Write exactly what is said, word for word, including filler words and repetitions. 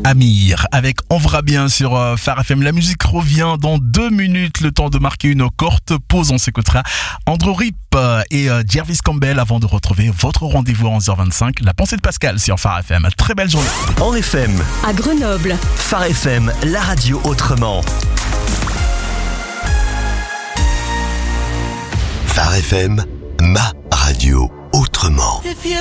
Amir avec On verra bien sur euh, Phare F M. La musique revient dans deux minutes, le temps de marquer une courte pause. On s'écoutera Andrew Rip et euh, Jervis Campbell avant de retrouver votre rendez-vous à onze heures vingt-cinq. La pensée de Pascal sur Phare F M. Très belle journée. En F M. À Grenoble. Phare F M, la radio autrement. Phare F M, ma radio autrement.